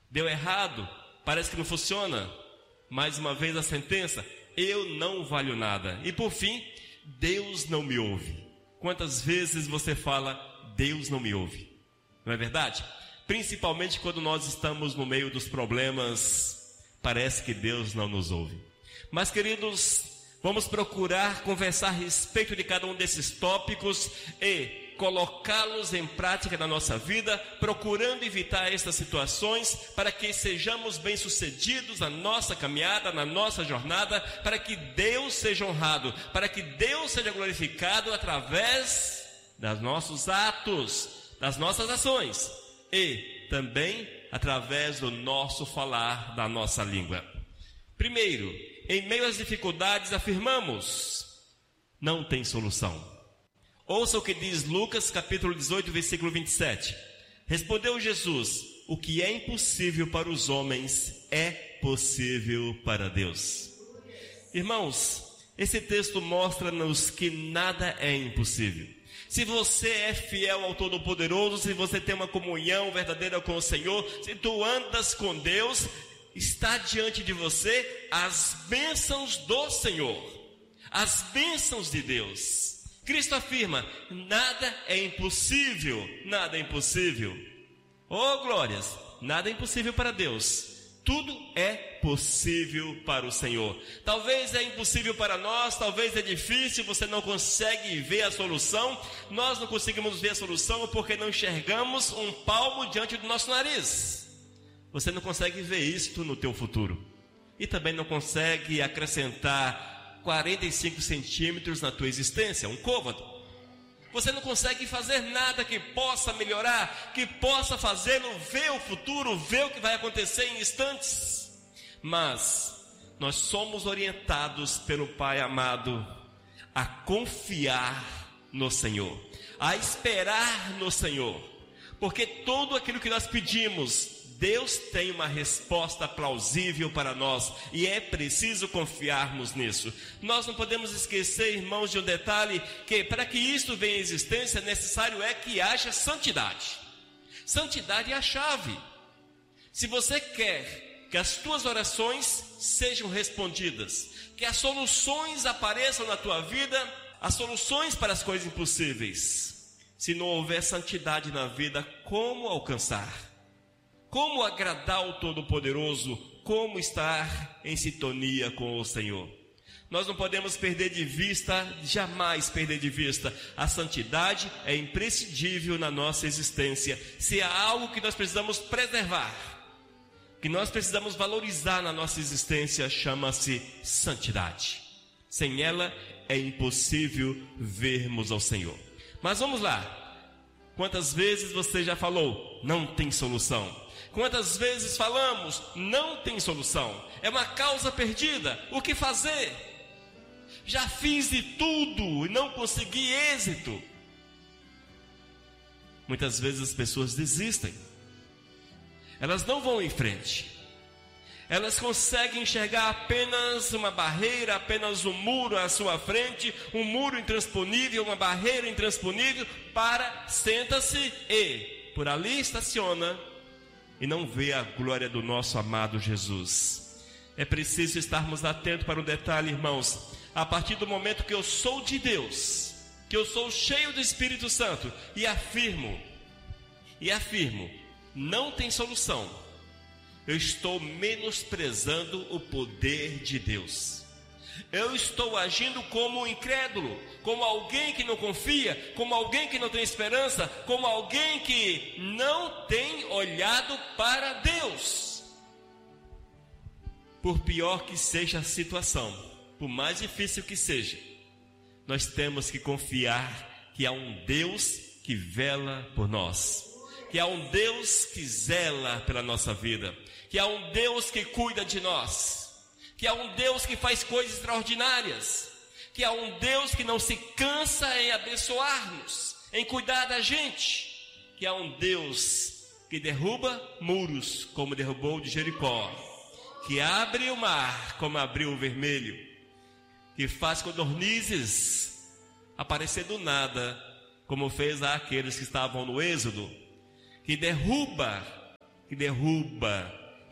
Deu errado, parece que não funciona. Mais uma vez a sentença: eu não valho nada. E por fim, Deus não me ouve. Quantas vezes você fala, Deus não me ouve? Não é verdade? Principalmente quando nós estamos no meio dos problemas, parece que Deus não nos ouve. Mas, queridos, vamos procurar conversar a respeito de cada um desses tópicos e colocá-los em prática na nossa vida, procurando evitar estas situações para que sejamos bem-sucedidos na nossa caminhada, na nossa jornada, para que Deus seja honrado, para que Deus seja glorificado através dos nossos atos, das nossas ações e também através do nosso falar, da nossa língua. Primeiro, em meio às dificuldades, afirmamos: não tem solução. Ouça o que diz Lucas capítulo 18, versículo 27. Respondeu Jesus: o que é impossível para os homens é possível para Deus. Irmãos, esse texto mostra-nos que nada é impossível. Se você é fiel ao Todo-Poderoso, se você tem uma comunhão verdadeira com o Senhor, se tu andas com Deus, está diante de você as bênçãos do Senhor, as bênçãos de Deus. Cristo afirma: nada é impossível, nada é impossível. Oh glórias, nada é impossível para Deus. Tudo é possível para o Senhor. Talvez é impossível para nós, talvez é difícil, você não consegue ver a solução. Nós não conseguimos ver a solução porque não enxergamos um palmo diante do nosso nariz. Você não consegue ver isto no teu futuro. E também não consegue acrescentar 45 centímetros na tua existência, um côvado. Você não consegue fazer nada que possa melhorar, que possa fazê-lo ver o futuro, ver o que vai acontecer em instantes. Mas nós somos orientados pelo Pai amado a confiar no Senhor, a esperar no Senhor, porque tudo aquilo que nós pedimos, Deus tem uma resposta plausível para nós e é preciso confiarmos nisso. Nós não podemos esquecer, irmãos, de um detalhe, que para que isto venha à existência, necessário é que haja santidade. Santidade é a chave. Se você quer que as tuas orações sejam respondidas, que as soluções apareçam na tua vida, as soluções para as coisas impossíveis, se não houver santidade na vida, como alcançar? Como agradar o Todo-Poderoso? Como estar em sintonia com o Senhor? Nós não podemos perder de vista, jamais perder de vista. A santidade é imprescindível na nossa existência. Se há algo que nós precisamos preservar, que nós precisamos valorizar na nossa existência, chama-se santidade. Sem ela é impossível vermos ao Senhor. Mas vamos lá. Quantas vezes você já falou, não tem solução? Quantas vezes falamos, não tem solução, é uma causa perdida, o que fazer? Já fiz de tudo e não consegui êxito. Muitas vezes as pessoas desistem, elas não vão em frente, elas conseguem enxergar apenas uma barreira, apenas um muro à sua frente, um muro intransponível, uma barreira intransponível, senta-se e por ali estaciona e não vê a glória do nosso amado Jesus. É preciso estarmos atentos para um detalhe, irmãos. A partir do momento que eu sou de Deus, que eu sou cheio do Espírito Santo e afirmo, não tem solução, eu estou menosprezando o poder de Deus. Eu estou agindo como um incrédulo, como alguém que não confia, como alguém que não tem esperança, como alguém que não tem olhado para Deus. Por pior que seja a situação, por mais difícil que seja, nós temos que confiar que há um Deus que vela por nós, que há um Deus que zela pela nossa vida, que há um Deus que cuida de nós, que há um Deus que faz coisas extraordinárias, que há um Deus que não se cansa em abençoar-nos, em cuidar da gente, que há um Deus que derruba muros, como derrubou de Jericó, que abre o mar, como abriu o vermelho, que faz codornizes aparecer do nada, como fez àqueles que estavam no Êxodo, que derruba que derruba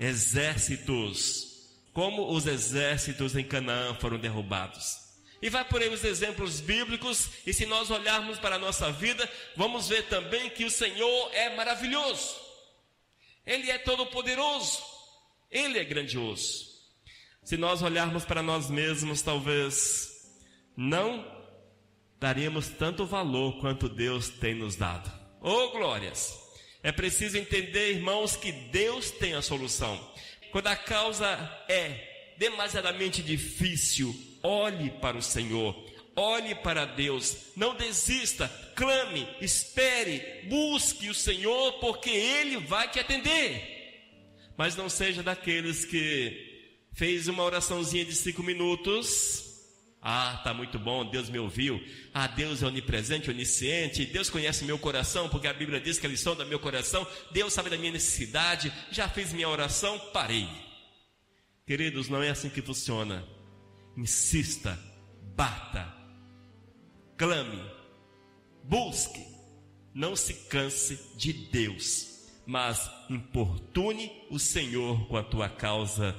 exércitos, como os exércitos em Canaã foram derrubados. E vai por aí os exemplos bíblicos, e se nós olharmos para a nossa vida, vamos ver também que o Senhor é maravilhoso. Ele é todo-poderoso, Ele é grandioso. Se nós olharmos para nós mesmos, talvez não daríamos tanto valor quanto Deus tem nos dado. Oh, glórias! É preciso entender, irmãos, que Deus tem a solução. Quando a causa é demasiadamente difícil, olhe para o Senhor, olhe para Deus, não desista, clame, espere, busque o Senhor, porque Ele vai te atender. Mas não seja daqueles que fez uma oraçãozinha de 5 minutos. Ah, tá muito bom, Deus me ouviu. Ah, Deus é onipresente, onisciente. Deus conhece meu coração, porque a Bíblia diz que Ele sonda meu coração. Deus sabe da minha necessidade. Já fiz minha oração, parei. Queridos, não é assim que funciona. Insista, bata, clame, busque. Não se canse de Deus, mas importune o Senhor com a tua causa.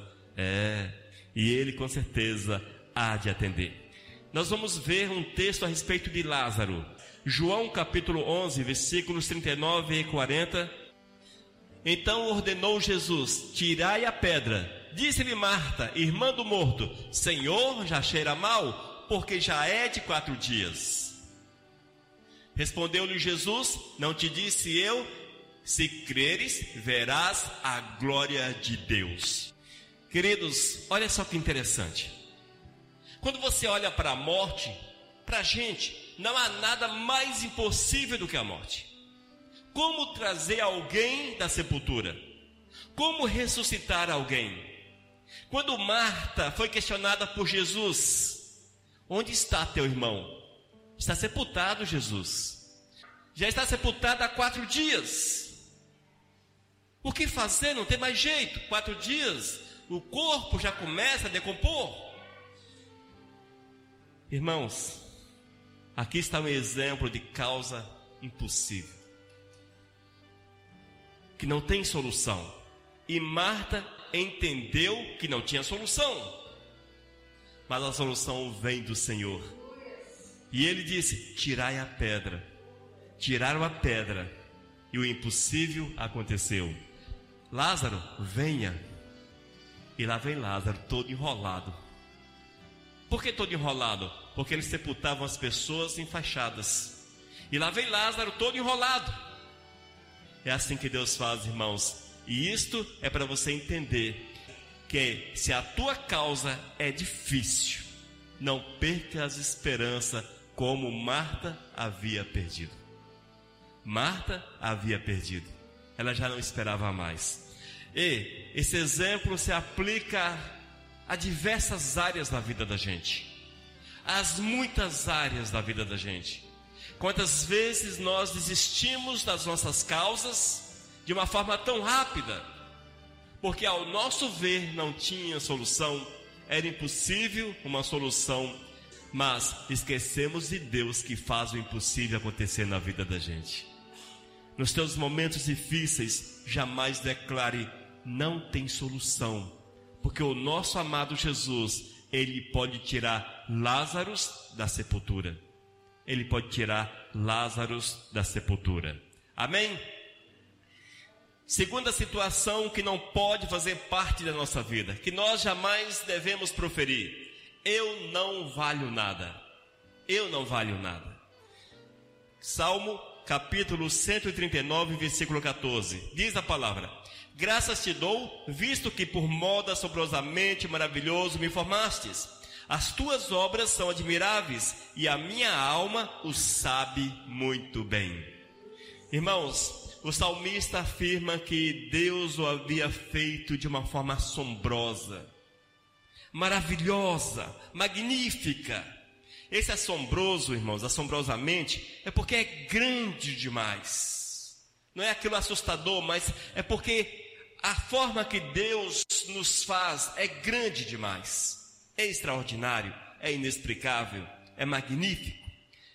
E Ele com certeza há de atender. Nós vamos ver um texto a respeito de Lázaro. João capítulo 11, versículos 39 e 40. Então ordenou Jesus: tirai a pedra. Disse-lhe Marta, irmã do morto: Senhor, já cheira mal, porque já é de 4 dias. Respondeu-lhe Jesus: não te disse eu, se creres, verás a glória de Deus. Queridos, olha só que interessante. Quando você olha para a morte, para a gente, não há nada mais impossível do que a morte. Como trazer alguém da sepultura? Como ressuscitar alguém? Quando Marta foi questionada por Jesus: onde está teu irmão? Está sepultado, Jesus. Já está sepultado há 4 dias. O que fazer? Não tem mais jeito. 4 dias, o corpo já começa a decompor. Irmãos, aqui está um exemplo de causa impossível, que não tem solução. E Marta entendeu que não tinha solução, mas a solução vem do Senhor. E Ele disse: tirai a pedra. Tiraram a pedra, e o impossível aconteceu. Lázaro, venha. E lá vem Lázaro, todo enrolado. Por que todo enrolado? Porque eles sepultavam as pessoas enfaixadas. E lá vem Lázaro, todo enrolado. É assim que Deus faz, irmãos. E isto é para você entender que se a tua causa é difícil, não percas esperança, como Marta havia perdido. Marta havia perdido. Ela já não esperava mais. E esse exemplo se aplica a diversas áreas da vida da gente. As muitas áreas da vida da gente. Quantas vezes nós desistimos das nossas causas de uma forma tão rápida, porque ao nosso ver não tinha solução, era impossível uma solução, mas esquecemos de Deus que faz o impossível acontecer na vida da gente. Nos teus momentos difíceis, jamais declare: não tem solução, porque o nosso amado Jesus, Ele pode tirar Lázaro da sepultura. Ele pode tirar Lázaro da sepultura. Amém? Segunda situação que não pode fazer parte da nossa vida, que nós jamais devemos proferir: eu não valho nada. Eu não valho nada. Salmo capítulo 139, versículo 14. Diz a palavra: graças te dou, visto que por modo assombrosamente maravilhoso me formastes. As tuas obras são admiráveis, e a minha alma o sabe muito bem. Irmãos, o salmista afirma que Deus o havia feito de uma forma assombrosa, maravilhosa, magnífica. Esse assombroso, irmãos, assombrosamente, é porque é grande demais. Não é aquilo assustador, mas é porque a forma que Deus nos faz é grande demais. É extraordinário, é inexplicável, é magnífico.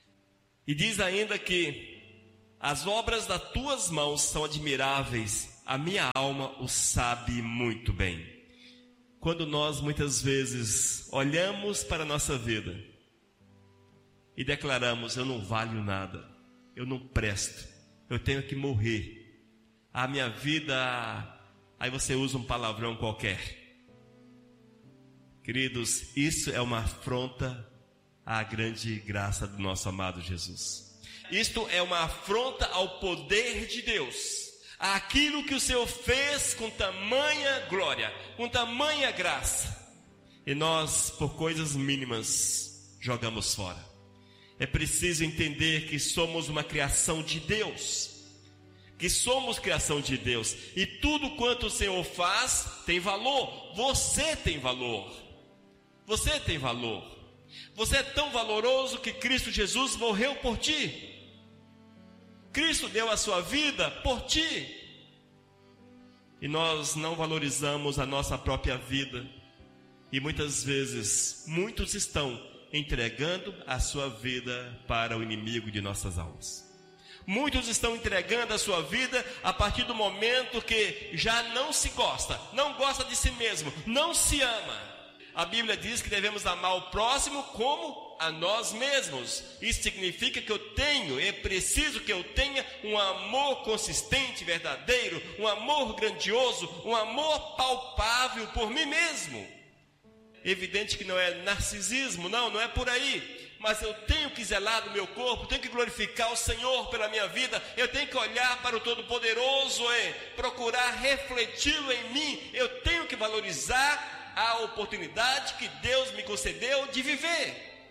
E diz ainda que as obras das tuas mãos são admiráveis, a minha alma o sabe muito bem. Quando nós muitas vezes olhamos para a nossa vida e declaramos: eu não valho nada, eu não presto, eu tenho que morrer, a minha vida... Aí você usa um palavrão qualquer. Queridos, isso é uma afronta à grande graça do nosso amado Jesus. Isto é uma afronta ao poder de Deus, àquilo que o Senhor fez com tamanha glória, com tamanha graça. E nós, por coisas mínimas, jogamos fora. É preciso entender que somos uma criação de Deus. Que somos criação de Deus. E tudo quanto o Senhor faz tem valor. Você tem valor. Você tem valor. Você é tão valoroso que Cristo Jesus morreu por ti. Cristo deu a sua vida por ti. E nós não valorizamos a nossa própria vida. E muitas vezes, muitos estão entregando a sua vida para o inimigo de nossas almas. Muitos estão entregando a sua vida a partir do momento que já não se gosta, não gosta de si mesmo, não se ama. A Bíblia diz que devemos amar o próximo como a nós mesmos. Isso significa que é preciso que eu tenha um amor consistente, verdadeiro, um amor grandioso, um amor palpável por mim mesmo. Evidente que não é narcisismo, não é por aí. Mas eu tenho que zelar do meu corpo, tenho que glorificar o Senhor pela minha vida, eu tenho que olhar para o Todo-Poderoso e procurar refleti-lo em mim. Eu tenho que valorizar a oportunidade que Deus me concedeu de viver.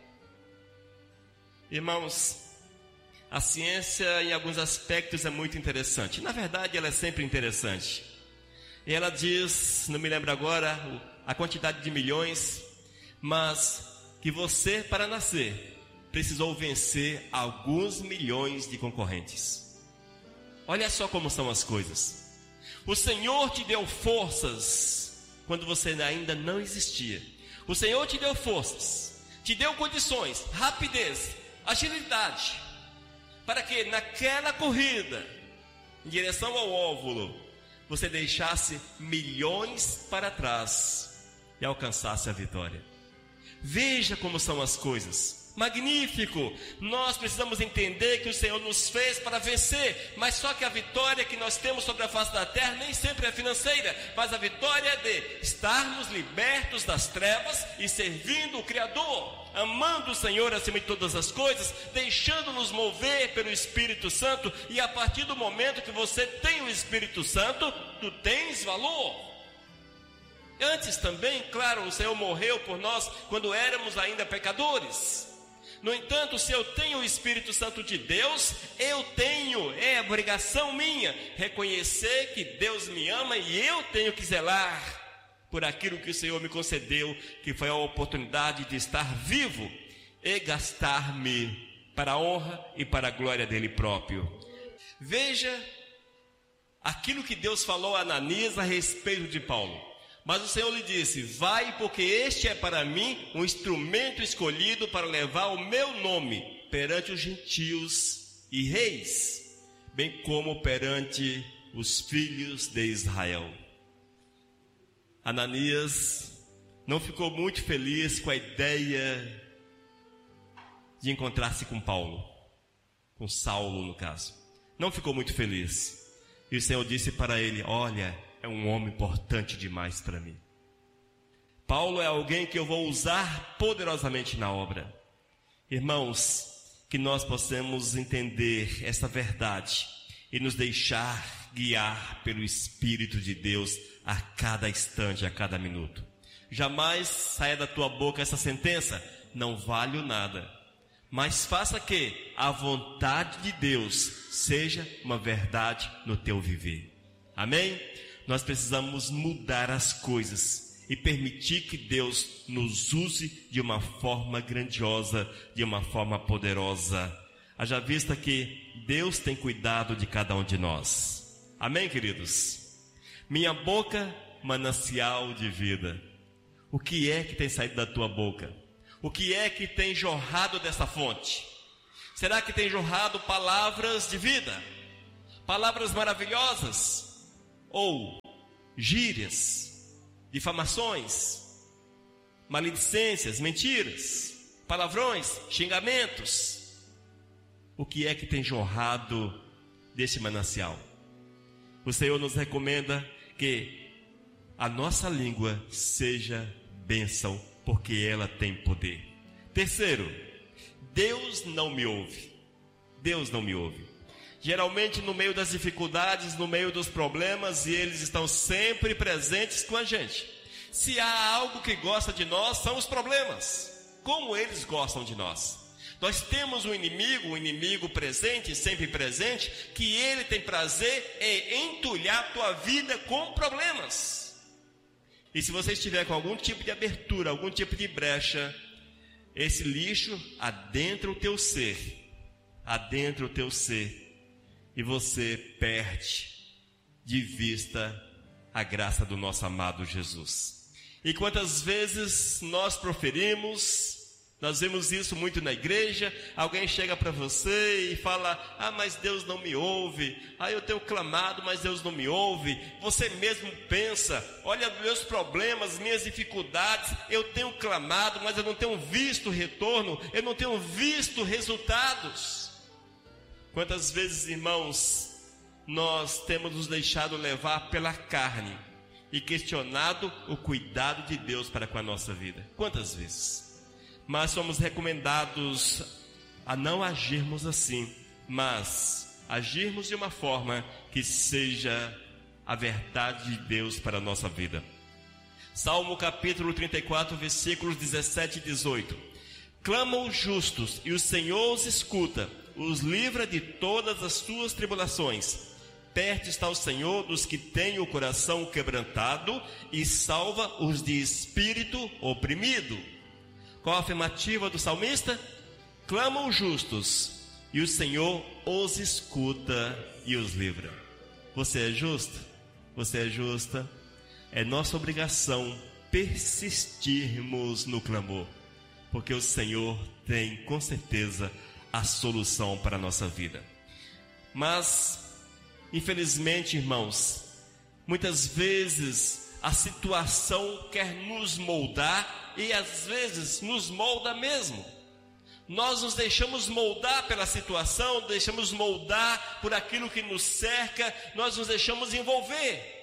Irmãos, a ciência em alguns aspectos é muito interessante. Na verdade, ela é sempre interessante. E ela diz, não me lembro agora a quantidade de milhões, mas que você, para nascer, precisou vencer alguns milhões de concorrentes. Olha só como são as coisas. O Senhor te deu forças quando você ainda não existia. O Senhor te deu forças, te deu condições, rapidez, agilidade, para que naquela corrida, em direção ao óvulo, você deixasse milhões para trás e alcançasse a vitória. Veja como são as coisas. Magnífico! Nós precisamos entender que o Senhor nos fez para vencer, mas só que a vitória que nós temos sobre a face da terra nem sempre é financeira, mas a vitória é de estarmos libertos das trevas e servindo o Criador, amando o Senhor acima de todas as coisas, deixando-nos mover pelo Espírito Santo. E a partir do momento que você tem o Espírito Santo, tu tens valor. Antes também, claro, o Senhor morreu por nós quando éramos ainda pecadores. No entanto, se eu tenho o Espírito Santo de Deus, é obrigação minha reconhecer que Deus me ama e eu tenho que zelar por aquilo que o Senhor me concedeu, que foi a oportunidade de estar vivo e gastar-me para a honra e para a glória dele próprio. Veja aquilo que Deus falou a Ananias a respeito de Paulo. Mas o Senhor lhe disse: vai, porque este é para mim um instrumento escolhido para levar o meu nome perante os gentios e reis, bem como perante os filhos de Israel. Ananias não ficou muito feliz com a ideia de encontrar-se com Paulo, com Saulo no caso. Não ficou muito feliz. E o Senhor disse para ele: olha, é um homem importante demais para mim. Paulo é alguém que eu vou usar poderosamente na obra. Irmãos, que nós possamos entender essa verdade e nos deixar guiar pelo Espírito de Deus a cada instante, a cada minuto. Jamais saia da tua boca essa sentença: não valho nada. Mas faça que a vontade de Deus seja uma verdade no teu viver. Amém? Nós precisamos mudar as coisas e permitir que Deus nos use de uma forma grandiosa, de uma forma poderosa. Haja vista que Deus tem cuidado de cada um de nós. Amém, queridos? Minha boca, manancial de vida. O que é que tem saído da tua boca? O que é que tem jorrado dessa fonte? Será que tem jorrado palavras de vida? Palavras maravilhosas? ou gírias, difamações, maledicências, mentiras, palavrões, xingamentos. O que é que tem jorrado deste manancial? O Senhor nos recomenda que a nossa língua seja bênção, porque ela tem poder. Terceiro, Deus não me ouve. Deus não me ouve. Geralmente no meio das dificuldades, no meio dos problemas, e eles estão sempre presentes com a gente. Se há algo que gosta de nós, são os problemas. Como eles gostam de nós. Nós temos um inimigo presente, sempre presente, que ele tem prazer em entulhar a tua vida com problemas. E se você estiver com algum tipo de abertura, algum tipo de brecha, esse lixo adentra o teu ser, e você perde de vista a graça do nosso amado Jesus. E quantas vezes nós proferimos, nós vemos isso muito na igreja, alguém chega para você e fala: mas Deus não me ouve, eu tenho clamado, mas Deus não me ouve. Você mesmo pensa: olha meus problemas, minhas dificuldades, eu tenho clamado, mas eu não tenho visto retorno, eu não tenho visto resultados. Quantas vezes, irmãos, nós temos nos deixado levar pela carne e questionado o cuidado de Deus para com a nossa vida? Quantas vezes? Mas somos recomendados a não agirmos assim, mas agirmos de uma forma que seja a verdade de Deus para a nossa vida. Salmo capítulo 34, versículos 17 e 18. Clamam os justos e o Senhor os escuta, os livra de todas as suas tribulações. Perto está o Senhor dos que têm o coração quebrantado e salva os de espírito oprimido. Qual a afirmativa do salmista? Clamam os justos e o Senhor os escuta e os livra. Você é justo? Você é justa? É nossa obrigação persistirmos no clamor, porque o Senhor tem com certeza a solução para a nossa vida. Mas, infelizmente, irmãos, muitas vezes a situação quer nos moldar e às vezes nos molda mesmo. Nós nos deixamos moldar pela situação, deixamos moldar por aquilo que nos cerca, nós nos deixamos envolver.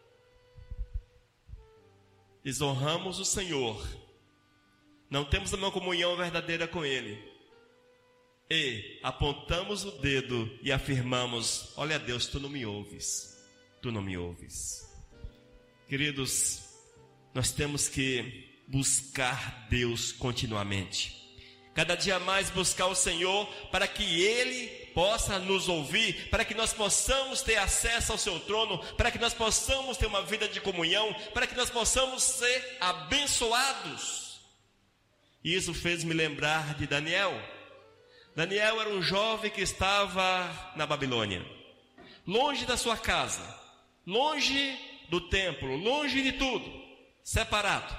Desonramos o Senhor, não temos uma comunhão verdadeira com Ele, e apontamos o dedo e afirmamos: olha Deus, Tu não me ouves, Tu não me ouves. Queridos, nós temos que buscar Deus continuamente, cada dia mais buscar o Senhor, para que Ele possa nos ouvir, para que nós possamos ter acesso ao seu trono, para que nós possamos ter uma vida de comunhão, para que nós possamos ser abençoados. E isso fez me lembrar de Daniel. Daniel era um jovem que estava na Babilônia, longe da sua casa, longe do templo, longe de tudo, separado.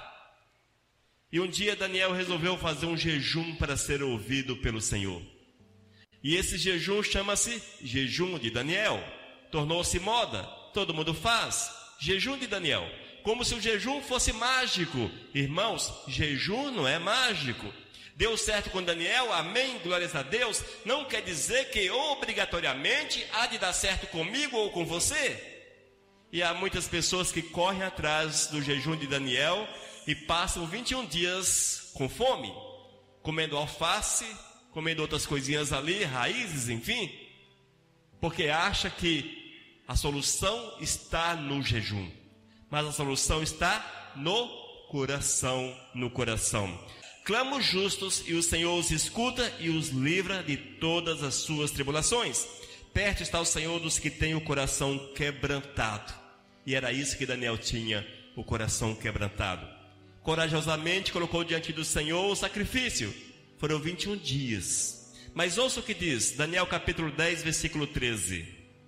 E um dia Daniel resolveu fazer um jejum para ser ouvido pelo Senhor. E esse jejum chama-se jejum de Daniel. Tornou-se moda, todo mundo faz jejum de Daniel, como se o jejum fosse mágico. Irmãos, jejum não é mágico. Deu certo com Daniel, amém, glórias a Deus, não quer dizer que obrigatoriamente há de dar certo comigo ou com você. E há muitas pessoas que correm atrás do jejum de Daniel e passam 21 dias com fome, comendo alface, comendo outras coisinhas ali, raízes, enfim, porque acha que a solução está no jejum, mas a solução está no coração, no coração. Clama os justos e o Senhor os escuta e os livra de todas as suas tribulações. Perto está o Senhor dos que têm o coração quebrantado. E era isso que Daniel tinha, o coração quebrantado. Corajosamente colocou diante do Senhor o sacrifício. Foram 21 dias. Mas ouça o que diz, Daniel capítulo 10, versículo 13.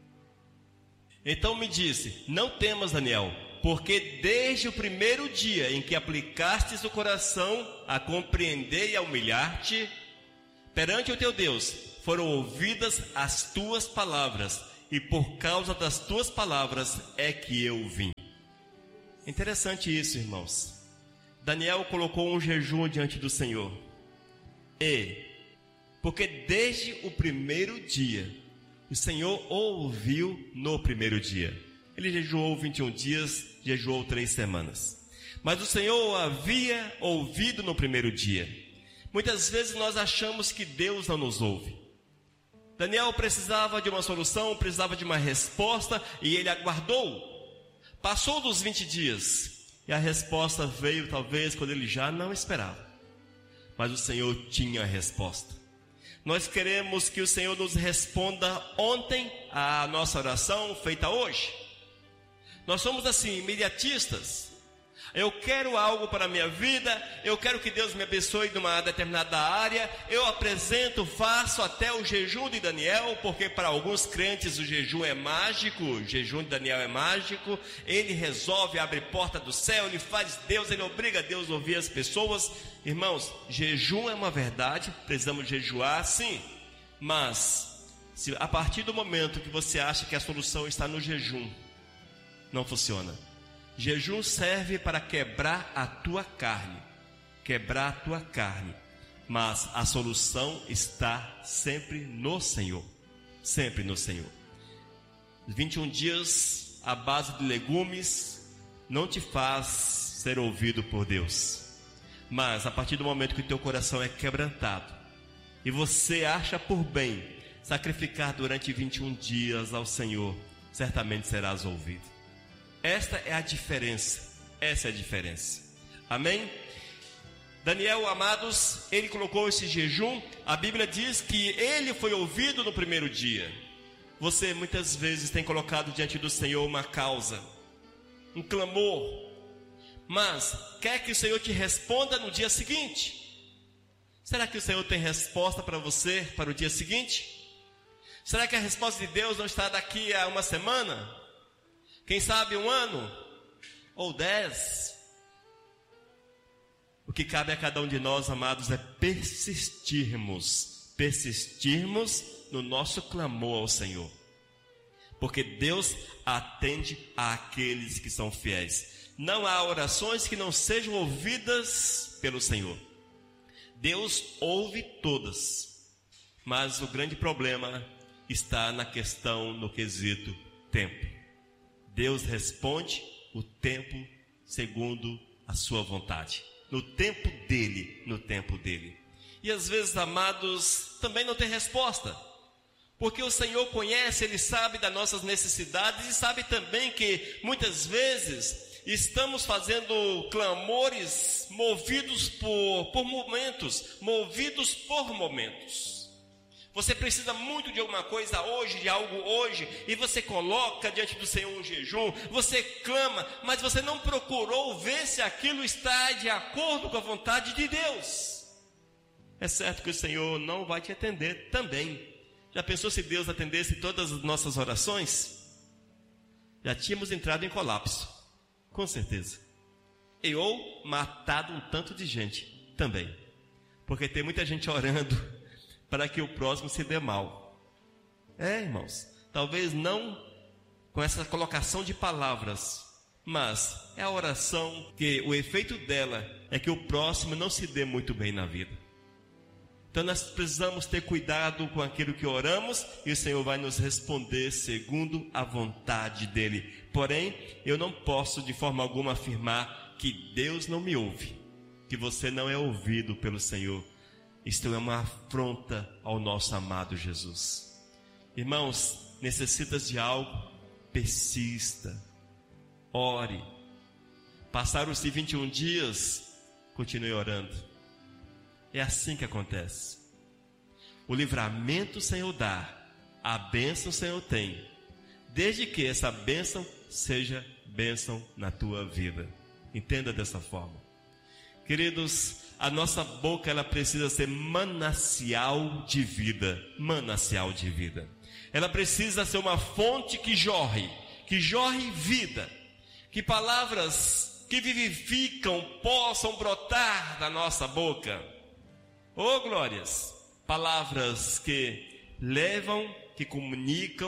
Então me disse: não temas, Daniel, porque desde o primeiro dia em que aplicastes o coração a compreender e a humilhar-te perante o teu Deus, foram ouvidas as tuas palavras, e por causa das tuas palavras é que eu vim. Interessante isso, irmãos. Daniel colocou um jejum diante do Senhor. Porque desde o primeiro dia, o Senhor ouviu no primeiro dia. Ele jejuou 21 dias, jejuou 3 semanas. Mas o Senhor havia ouvido no primeiro dia. Muitas vezes nós achamos que Deus não nos ouve. Daniel precisava de uma solução, precisava de uma resposta, e ele aguardou. Passou dos 20 dias, e a resposta veio talvez quando ele já não esperava. Mas o Senhor tinha a resposta. Nós queremos que o Senhor nos responda ontem a nossa oração feita hoje. Nós somos assim, imediatistas. Eu quero algo para a minha vida, eu quero que Deus me abençoe numa determinada área, eu apresento, faço até o jejum de Daniel, porque para alguns crentes o jejum é mágico, o jejum de Daniel é mágico, ele resolve, abre porta do céu, ele faz Deus, ele obriga Deus a ouvir as pessoas. Irmãos, jejum é uma verdade, precisamos jejuar sim, mas se a partir do momento que você acha que a solução está no jejum, não funciona. Jejum serve para quebrar a tua carne, mas a solução está sempre no Senhor, 21 dias à base de legumes não te faz ser ouvido por Deus, mas a partir do momento que o teu coração é quebrantado, e você acha por bem sacrificar durante 21 dias ao Senhor, certamente serás ouvido. Essa é a diferença. Amém? Daniel, amados, ele colocou esse jejum. A Bíblia diz que ele foi ouvido no primeiro dia. Você muitas vezes tem colocado diante do Senhor uma causa, um clamor, mas quer que o Senhor te responda no dia seguinte. Será que o Senhor tem resposta para você para o dia seguinte? Será que a resposta de Deus não está daqui a uma semana? Quem sabe 1 ano? Ou 10? O que cabe a cada um de nós, amados, é persistirmos no nosso clamor ao Senhor. Porque Deus atende àqueles que são fiéis. Não há orações que não sejam ouvidas pelo Senhor. Deus ouve todas. Mas o grande problema está na questão, no quesito tempo. Deus responde o tempo segundo a sua vontade. No tempo dele. E às vezes, amados, também não tem resposta. Porque o Senhor conhece, Ele sabe das nossas necessidades e sabe também que muitas vezes estamos fazendo clamores movidos por momentos. Você precisa muito de alguma coisa hoje, de algo hoje, e você coloca diante do Senhor um jejum, você clama, mas você não procurou ver se aquilo está de acordo com a vontade de Deus. É certo que o Senhor não vai te atender também. Já pensou se Deus atendesse todas as nossas orações? Já tínhamos entrado em colapso, com certeza. Ou matado um tanto de gente também. Porque tem muita gente orando para que o próximo se dê mal. Irmãos, talvez não com essa colocação de palavras, mas é a oração que o efeito dela é que o próximo não se dê muito bem na vida. Então nós precisamos ter cuidado com aquilo que oramos, e o Senhor vai nos responder segundo a vontade dEle. Porém, eu não posso de forma alguma afirmar que Deus não me ouve, que você não é ouvido pelo Senhor. Isto é uma afronta ao nosso amado Jesus. Irmãos, necessitas de algo? Persista, ore. Passaram-se 21 dias, continue orando. É assim que acontece. O livramento o Senhor dá, a bênção o Senhor tem, desde que essa bênção seja bênção na tua vida. Entenda dessa forma. Queridos, a nossa boca ela precisa ser manancial de vida. Ela precisa ser uma fonte que jorre vida. Que palavras que vivificam possam brotar da nossa boca. Glórias! Palavras que levam, que comunicam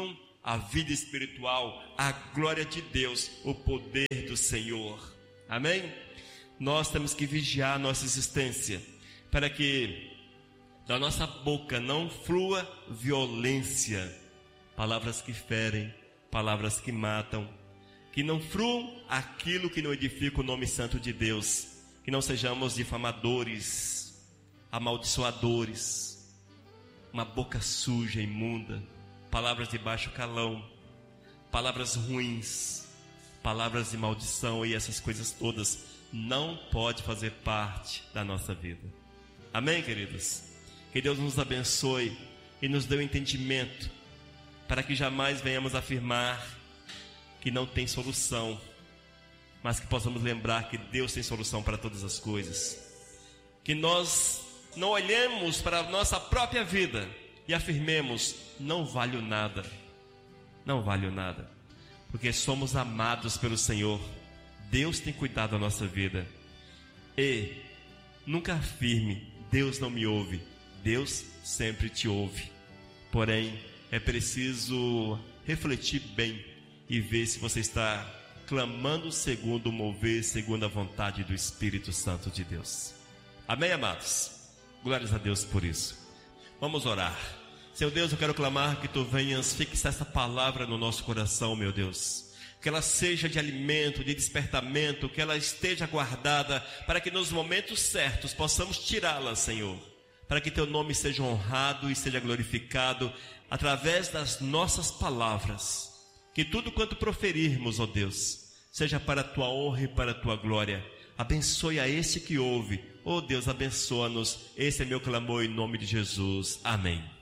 a vida espiritual, a glória de Deus, o poder do Senhor. Amém? Nós temos que vigiar a nossa existência, para que da nossa boca não flua violência, palavras que ferem, palavras que matam, que não fluam aquilo que não edifica o nome santo de Deus, que não sejamos difamadores, amaldiçoadores, uma boca suja, imunda, palavras de baixo calão, palavras ruins, palavras de maldição e essas coisas todas não pode fazer parte da nossa vida. Amém, queridos? Que Deus nos abençoe e nos dê o entendimento para que jamais venhamos afirmar que não tem solução, mas que possamos lembrar que Deus tem solução para todas as coisas. Que nós não olhemos para a nossa própria vida e afirmemos: não valho nada, não valho nada, porque somos amados pelo Senhor. Deus tem cuidado da nossa vida. E nunca afirme: Deus não me ouve. Deus sempre te ouve. Porém, é preciso refletir bem e ver se você está clamando segundo o mover, segundo a vontade do Espírito Santo de Deus. Amém, amados? Glórias a Deus por isso. Vamos orar. Senhor Deus, eu quero clamar que Tu venhas fixar essa palavra no nosso coração, meu Deus. Que ela seja de alimento, de despertamento, que ela esteja guardada, para que nos momentos certos possamos tirá-la, Senhor. Para que Teu nome seja honrado e seja glorificado através das nossas palavras. Que tudo quanto proferirmos, ó Deus, seja para a Tua honra e para a Tua glória. Abençoe a esse que ouve. Ó Deus, abençoa-nos. Esse é meu clamor em nome de Jesus. Amém.